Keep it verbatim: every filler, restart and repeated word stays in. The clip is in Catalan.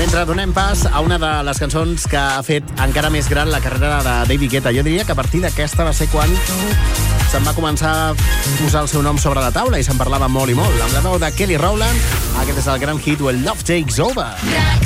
Mentre donem pas a una de les cançons que ha fet encara més gran la carrera de David Guetta. Jo diria que a partir d'aquesta va ser quan se'n va començar a posar el seu nom sobre la taula i se'n parlava molt i molt. Amb la veu de Kelly Rowland, aquest és el gran hit, el Love Takes Over.